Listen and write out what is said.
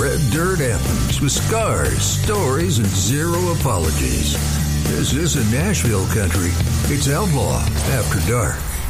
Red Dirt Anthems with scars, stories, and zero apologies. This isn't Nashville country. It's Outlaw After Dark.